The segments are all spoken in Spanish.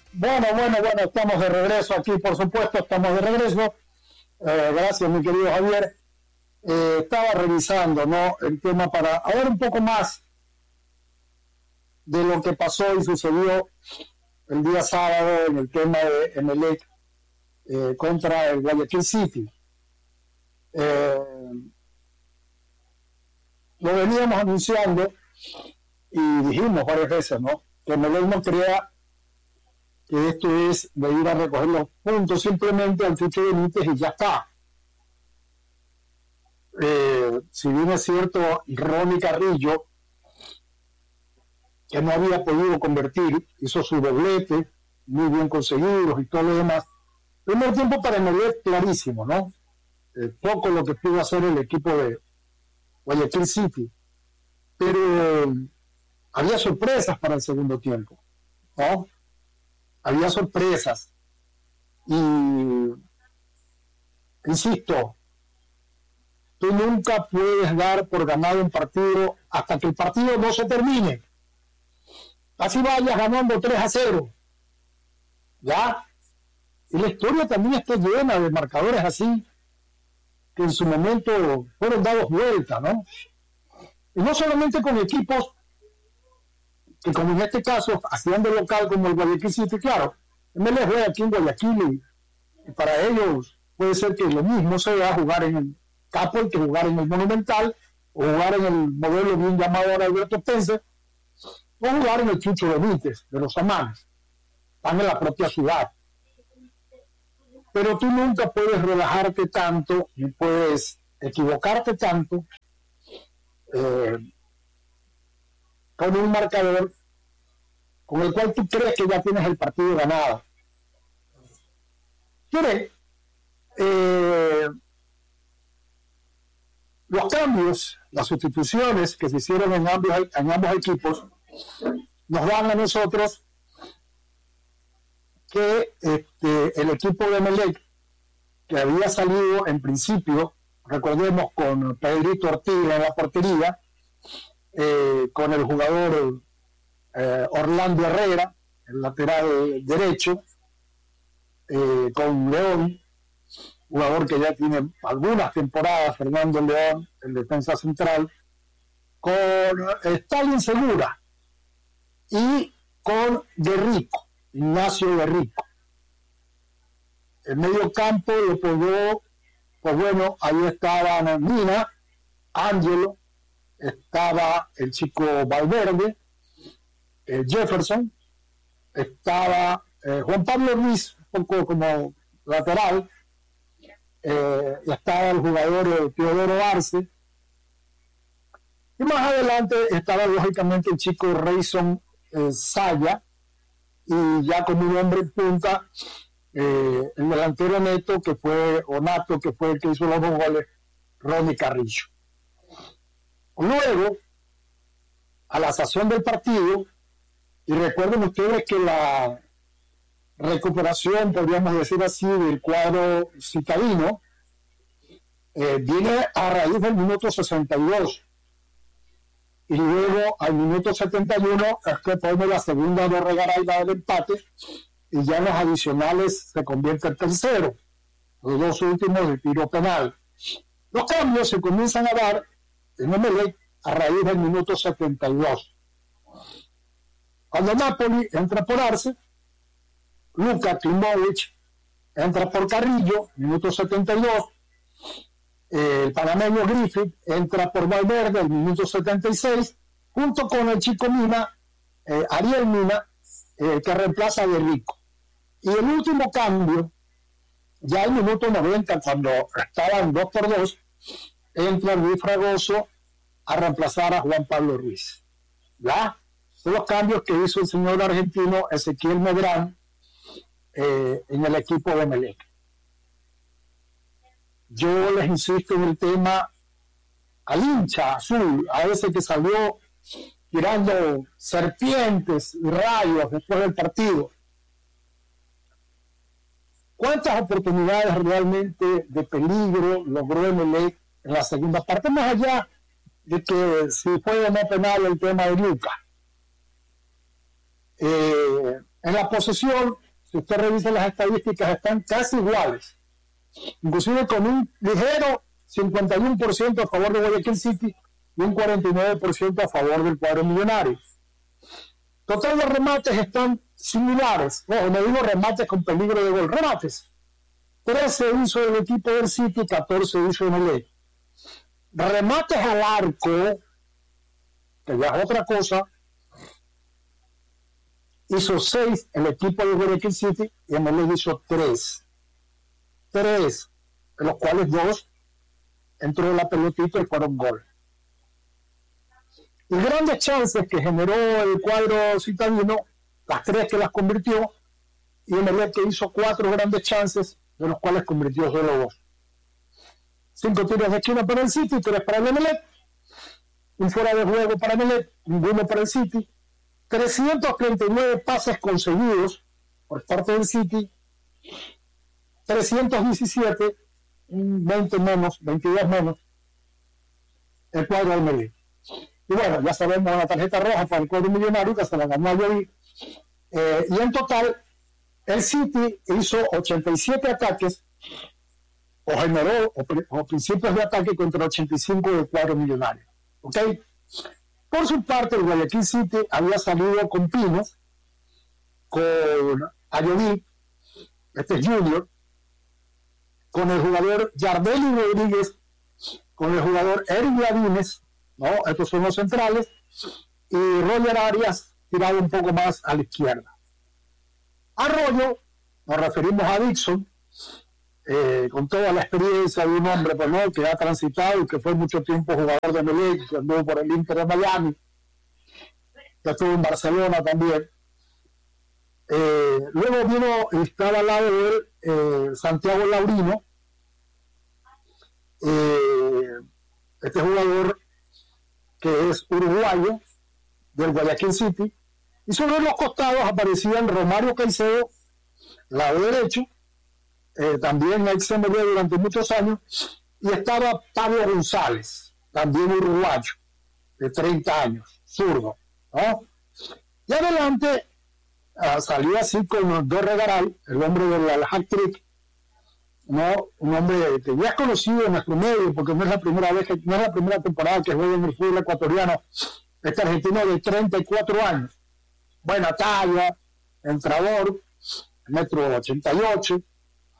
Bueno, estamos de regreso aquí, por supuesto, estamos de regreso. Gracias, mi querido Javier. Estaba revisando, ¿no?, el tema para hablar un poco más de lo que pasó y sucedió el día sábado en el tema de Emelec contra el Guayaquil City. Lo veníamos anunciando y dijimos varias veces, ¿no?, que Emelec no crea que esto es de ir a recoger los puntos simplemente al Chucho Benítez y ya está. Si bien es cierto, Ronnie Carrillo, que no había podido convertir, hizo su doblete, muy bien conseguidos y todo lo demás. Primer tiempo para Emelec clarísimo, ¿no? Poco lo que pudo hacer el equipo de Guayaquil City, pero había sorpresas para el segundo tiempo, ¿no? Había sorpresas y insisto, tú nunca puedes dar por ganado un partido hasta que el partido no se termine. Así vayas ganando 3-0, ¿ya? Y la historia también está llena de marcadores así, que en su momento fueron dados vuelta, ¿no? Y no solamente con equipos que, como en este caso, hacían de local como el Guayaquil City, claro, Emelec juega aquí en Guayaquil y para ellos puede ser que lo mismo sea jugar en el Capo que jugar en el Monumental, o jugar en el modelo bien llamado ahora Alberto Spencer, o jugar en el Chucho Benítez de los Amanes. Están en la propia ciudad. Pero tú nunca puedes relajarte tanto, ni puedes equivocarte tanto con un marcador con el cual tú crees que ya tienes el partido ganado. Mire, los cambios, las sustituciones que se hicieron en ambos equipos nos dan a nosotros que el equipo de Emelec, que había salido en principio, recordemos, con Pedrito Ortiz en la portería, con el jugador Orlando Herrera, el lateral derecho, con León, jugador que ya tiene algunas temporadas, Fernando León, el defensa central, con Stalin Segura y con Guerrico, Ignacio Guerrico. El medio campo lo apoyó, pues bueno, ahí estaban Mina, Ángelo, estaba el chico Valverde, Jefferson, estaba Juan Pablo Ruiz, un poco como lateral, estaba el jugador Teodoro Arce, y más adelante estaba lógicamente el chico Reyson Saya, y ya como un hombre en punta, el delantero neto que fue, o nato, que fue el que hizo los 2 goles, Ronnie Carrillo. Luego, a la sazón del partido, y recuerden ustedes que la recuperación, podríamos decir así, del cuadro citadino, viene a raíz del minuto 62. Y luego, al minuto 71, es que pone la segunda de Regaray del empate, y ya en los adicionales se convierte en tercero. Los 2 últimos de tiro penal. Los cambios se comienzan a dar en Emelec a raíz del minuto 72. Cuando Napoli entra por Arce, Luka Klimovic entra por Carrillo, minuto 72. El panameño Griffith entra por Valverde, el minuto 76, junto con el chico Mina, Ariel Mina, que reemplaza a Guerrico. Y el último cambio, ya el minuto 90, cuando estaban 2-2, entra Luis Fragoso a reemplazar a Juan Pablo Ruiz. ¿Ya? Son los cambios que hizo el señor argentino Ezequiel Medrán en el equipo de Emelec. Yo les insisto en el tema al hincha azul, a ese que salió tirando serpientes y rayos después del partido. ¿Cuántas oportunidades realmente de peligro logró Emelec en la segunda parte? Más allá de que si fue o no penal el tema de Luka. En la posesión, si usted revisa las estadísticas, están casi iguales, inclusive con un ligero 51% a favor de Guayaquil City y un 49% a favor del cuadro millonario. Total de remates están similares, no digo remates con peligro de gol, remates. 13 hizo el equipo del City, 14 hizo el Emelec. Remates al arco, que ya es otra cosa, hizo 6 el equipo de Guayaquil City y Emelec hizo 3. 3, de los cuales 2 entró la pelotita y fueron gol. Y grandes chances que generó el cuadro citadino, las 3 que las convirtió, y Emelec que hizo 4 grandes chances, de los cuales convirtió solo 2. 5 tiros de esquina para el City, 3 para el Emelec, un fuera de juego para Emelec, ninguno para el City, 339 pases conseguidos por parte del City, 317, 20 menos, 22 menos, el cuadro del Emelec. Y bueno, ya sabemos la tarjeta roja para el cuadro millonario que se la ganó ayer. Y en total, el City hizo 87 ataques o generó o principios de ataque contra 85 del cuadro millonario. ¿Ok? Por su parte, el Guayaquil City había salido con Pino, con Ayodí, este es Junior, con el jugador Yardeli Rodríguez, con el jugador Eric Ladines, ¿no? Estos son los centrales, y Roger Arias tirado un poco más a la izquierda. Arroyo, nos referimos a Dixon, con toda la experiencia de un hombre pues, ¿no? que ha transitado y que fue mucho tiempo jugador de Emelec, que anduvo por el Inter de Miami, que estuvo en Barcelona también. Luego vino, estaba al lado de él, Santiago Laurino, este jugador que es uruguayo del Guayaquil City, y sobre los costados aparecían Romario Caicedo, lado derecho, también ex Emelec durante muchos años, y estaba Pablo González, también uruguayo, de 30 años, zurdo, ¿no? Y adelante salió así con Dorre Garay, el hombre del hat-trick, ¿no? Un hombre que ya es conocido en nuestro medio, porque no es la primera vez, no es la primera temporada que juega en el fútbol ecuatoriano, este argentino de 34 años, buena talla, entrador, 1,88 m.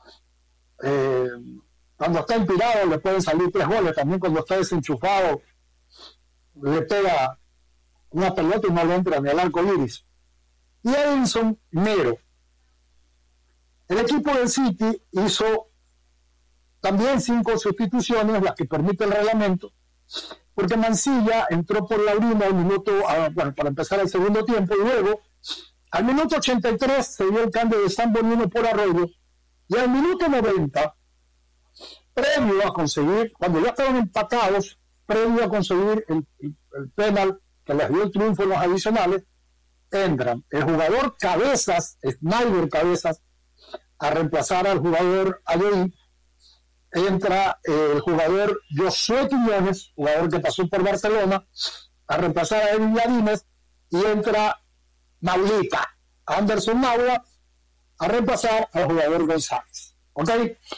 Cuando está inspirado le pueden salir 3 goles, también cuando está desenchufado le pega una pelota y no le entra ni al arco iris. Y Edinson Mero. El equipo del City hizo también 5 sustituciones, las que permite el reglamento, porque Mancilla entró por Laurino al minuto, para empezar el segundo tiempo, y luego al minuto 83 se dio el cambio de San Bonino por Arroyo, y al minuto 90, previo a conseguir, cuando ya estaban empatados, previo a conseguir el penal que les dio el triunfo en los adicionales, entran el jugador Cabezas, Snyder Cabezas, a reemplazar al jugador Ayoí, entra el jugador Josué Quiñones, jugador que pasó por Barcelona, a reemplazar a Edwin Ladines, y entra Maulita, Anderson Maula, a reemplazar al jugador González. ¿Ok?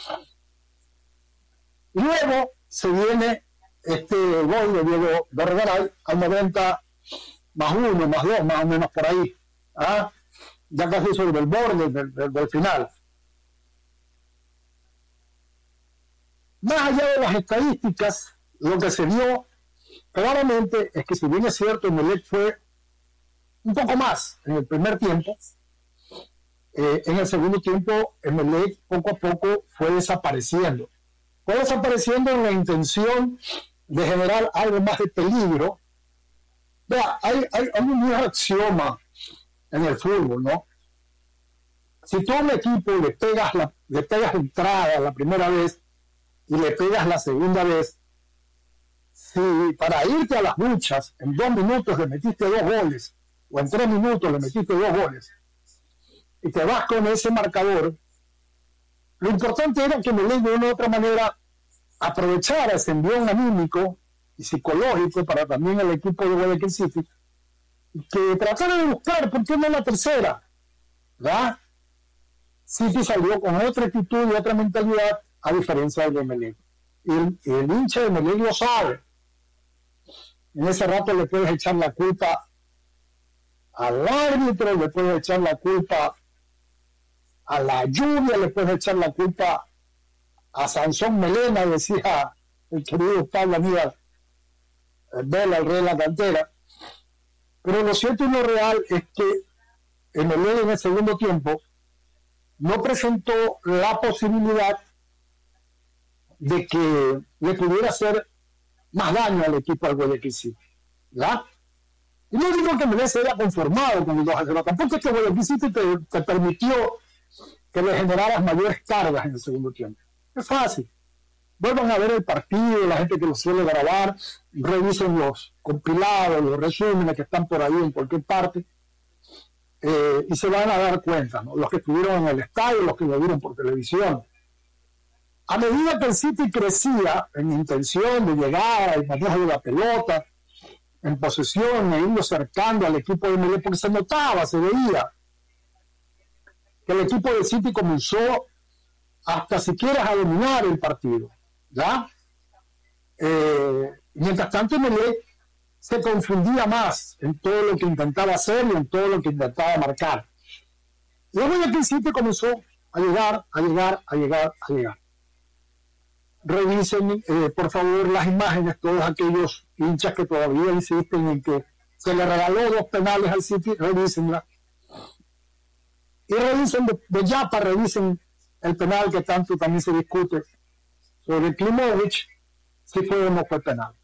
Luego se viene este gol de Diego Dorgaray al 90 más 1, más 2, más o menos por ahí. Ya casi sobre el borde del final. Más allá de las estadísticas, lo que se vio claramente es que, si bien es cierto, Emelec fue un poco más en el primer tiempo, en el segundo tiempo Emelec poco a poco fue desapareciendo. Fue desapareciendo en la intención de generar algo más de peligro. Vea, hay un viejo axioma en el fútbol, ¿no? Si tú a un equipo le pegas entrada la primera vez y le pegas la segunda vez, si para irte a las duchas en 2 minutos le metiste 2 goles, o en 3 minutos le metiste 2 goles, y te vas con ese marcador, lo importante era que Emelec de una u otra manera aprovechara ese envión anímico y psicológico para también el equipo de Guayaquil City, que tratara de buscar, ¿por qué no la tercera? ¿verdad? City salió con otra actitud y otra mentalidad, a diferencia del de Emelec. Y el hincha de Emelec lo sabe. En ese rato le puedes echar la culpa al árbitro, le puedes echar la culpa a la lluvia, le puedes echar la culpa a Sansón Melena, decía el querido Pablo Aníbal Vela, el rey de la cantera. Pero lo cierto y lo real es que Emelec en el segundo tiempo no presentó la posibilidad de que le pudiera hacer más daño al equipo del Guayaquil City, ¿verdad? Y no digo que Emelec se haya conformado con el 2-0, tampoco es que Guayaquil City te permitió que le generaras mayores cargas en el segundo tiempo. Es fácil. Vuelvan a ver el partido, la gente que lo suele grabar, revisen los compilados, los resúmenes que están por ahí en cualquier parte, y se van a dar cuenta, ¿no? Los que estuvieron en el estadio, los que lo vieron por televisión. A medida que el City crecía en intención de llegar al manejo de la pelota, en posesión, e irlo acercando al equipo de Emelec, porque se notaba, se veía que el equipo del City comenzó hasta siquiera a dominar el partido, ¿ya? Mientras tanto Emelec se confundía más en todo lo que intentaba hacer y en todo lo que intentaba marcar. Luego el City comenzó a llegar. Revisen, por favor, las imágenes, todos aquellos hinchas que todavía insisten en que se le regaló 2 penales al City, revísenla. Y revisen de Yapa, revisen el penal que tanto también se discute sobre Klimovic, si fue o no fue penal.